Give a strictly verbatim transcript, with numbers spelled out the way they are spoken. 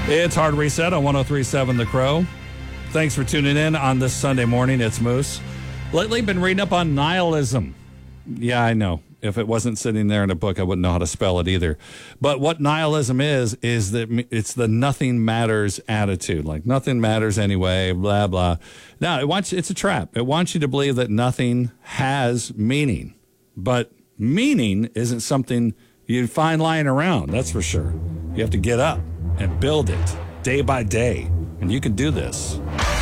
It's Hard Reset on one oh three point seven The Crow. Thanks for tuning in on this Sunday morning. It's Moose. Lately, been reading up on nihilism. Yeah, I know. If it wasn't sitting there in a book, I wouldn't know how to spell it either. But what nihilism is, is that it's the nothing matters attitude. Like, nothing matters anyway, blah, blah. Now, it wants, it's a trap. It wants you to believe that nothing has meaning. But meaning isn't something you find lying around, that's for sure. You have to get up and build it day by day. And you can do this.